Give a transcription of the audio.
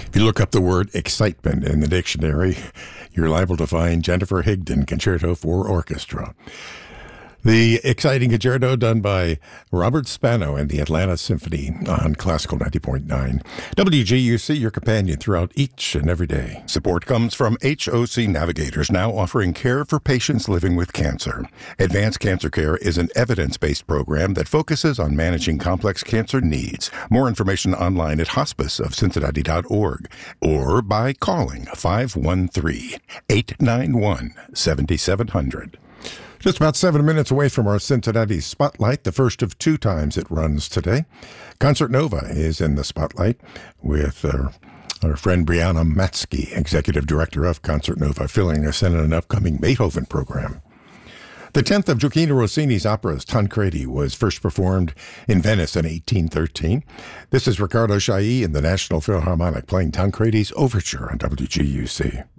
If you look up the word excitement in the dictionary, you're liable to find Jennifer Higdon Concerto for Orchestra. The exciting concerto done by Robert Spano and the Atlanta Symphony on Classical 90.9. WGUC, your companion throughout each and every day. Support comes from HOC Navigators, now offering care for patients living with cancer. Advanced Cancer Care is an evidence-based program that focuses on managing complex cancer needs. More information online at hospiceofcincinnati.org or by calling 513-891-7700. Just about 7 minutes away from our Cincinnati Spotlight, the first of 2 times it runs today. Concert Nova is in the Spotlight with our friend Brianna Matsky, Executive Director of Concert Nova, filling us in an upcoming Beethoven program. The 10th of Gioachino Rossini's operas, Tancredi, was first performed in Venice in 1813. This is Riccardo Chailly in the National Philharmonic playing Tancredi's Overture on WGUC.